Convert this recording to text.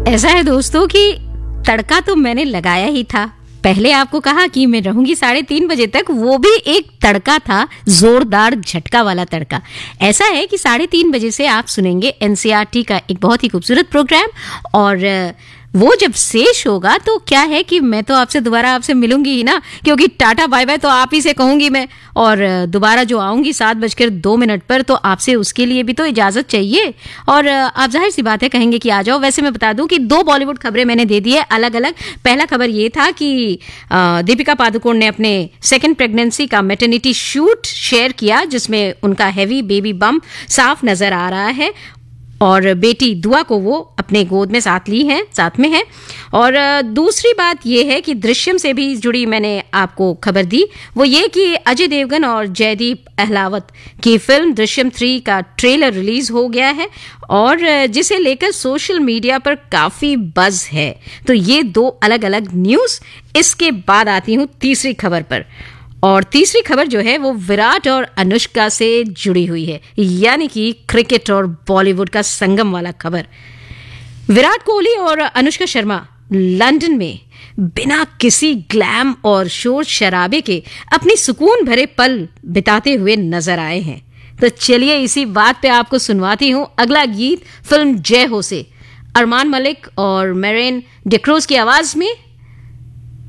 ऐसा है दोस्तों कि तड़का तो मैंने लगाया ही था। पहले आपको कहा कि मैं रहूंगी 3:30 बजे तक, वो भी एक तड़का था, जोरदार झटका वाला तड़का। ऐसा है कि 3:30 बजे से आप सुनेंगे एनसीईआरटी का एक बहुत ही खूबसूरत प्रोग्राम, और वो जब शेष होगा तो क्या है कि मैं तो आपसे दोबारा आपसे मिलूंगी ही ना, क्योंकि टाटा बाय बाय तो आप ही से कहूंगी मैं, और दोबारा जो आऊंगी 7:02 पर, तो आपसे उसके लिए भी तो इजाजत चाहिए। और आप जाहिर सी बात है कहेंगे कि आ जाओ। वैसे मैं बता दूं कि 2 बॉलीवुड खबरें मैंने दे दी है अलग अलग। पहला खबर ये था कि दीपिका पादुकोण ने अपने सेकेंड प्रेगनेंसी का मैटरनिटी शूट शेयर किया, जिसमें उनका हैवी बेबी बम्प साफ नजर आ रहा है, और बेटी दुआ को वो अपने गोद में साथ में है। और दूसरी बात ये है कि दृश्यम से भी जुड़ी मैंने आपको खबर दी, वो ये कि अजय देवगन और जयदीप अहलावत की फिल्म दृश्यम 3 का ट्रेलर रिलीज हो गया है, और जिसे लेकर सोशल मीडिया पर काफी बज़ है। तो ये 2 अलग अलग न्यूज। इसके बाद आती हूँ तीसरी खबर पर, और तीसरी खबर जो है वो विराट और अनुष्का से जुड़ी हुई है, यानी कि क्रिकेट और बॉलीवुड का संगम वाला खबर। विराट कोहली और अनुष्का शर्मा लंदन में बिना किसी ग्लैम और शोर शराबे के अपनी सुकून भरे पल बिताते हुए नजर आए हैं। तो चलिए इसी बात पे आपको सुनवाती हूँ अगला गीत फिल्म जय हो से, अरमान मलिक और मेरेन डिक्रोज की आवाज में